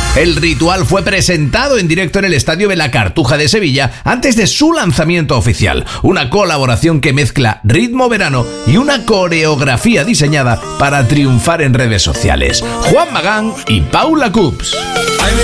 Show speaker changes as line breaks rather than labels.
El ritual fue presentado en directo en el Estadio de la Cartuja de Sevilla antes de su lanzamiento oficial. Una colaboración que mezcla ritmo verano y una coreografía diseñada para triunfar en redes sociales. Juan Magán y Paula Cups.